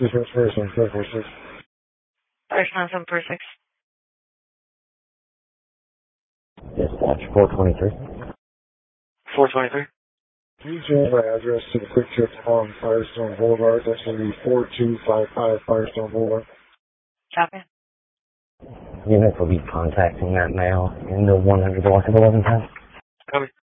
First 9746. First 9746. Dispatch 423. 423. Can you change my address to the Quick Trip on Firestone Boulevard? That's going to be 4255 Firestone Boulevard. Copy. Units will be contacting that mail in the 100 block of 11 times. Copy.